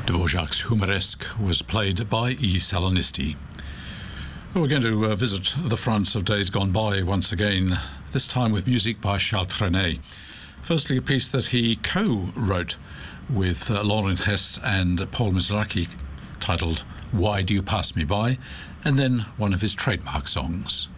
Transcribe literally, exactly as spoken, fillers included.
Dvorak's Humoresque was played by E. Salonisti. We're going to uh, visit the France of days gone by once again, this time with music by Charles Trenet. Firstly, a piece that he co-wrote with uh, Laurent Hess and Paul Mizrachi, titled Why Do You Pass Me By, and then one of his trademark songs.